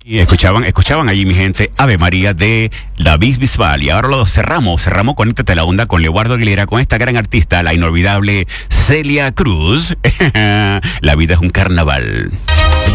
Y escuchaban allí, mi gente, Ave María de David Bisbal. Y ahora lo cerramos Conéctate a la Onda con Leobardo Aguilera, con esta gran artista, la inolvidable Celia Cruz. La vida es un carnaval.